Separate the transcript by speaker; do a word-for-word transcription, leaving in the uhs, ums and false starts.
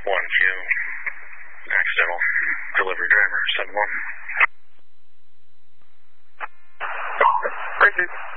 Speaker 1: one Q, accidental delivery driver, seven one.
Speaker 2: Thank you.